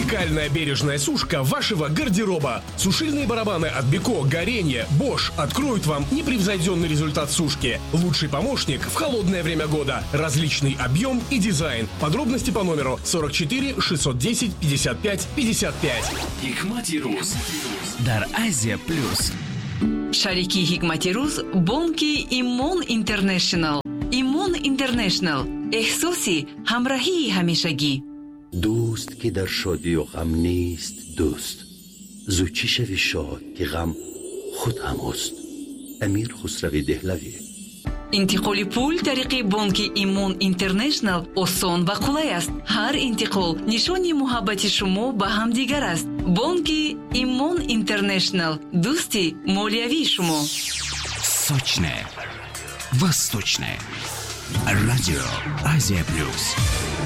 Уникальная бережная сушка вашего гардероба. Сушильные барабаны от Беко, Горенье, Bosch откроют вам непревзойденный результат сушки. Лучший помощник в холодное время года. Различный объем и дизайн. Подробности по номеру 44 610 55 55. Hikmati Ruz дар Азия Плюс. Шарики Hikmati Ruz бонки Имон Интернешнл. Имон Интернешнл. احساسی همراهی همیشگی. دوست که در شادی و غم نیست دوست، زوچی شوی شاد که غم خود هم است. امیر خسروی دهلوی. انتقال پول طریق بانک ایمون اینترنشنل آسان و قلای است. هر انتقال نشانی محبت شما به هم دیگر است. بانک ایمون اینترنشنل، دوستی مالیوی شما. Сочное, восточное. Радио Азия Плюс.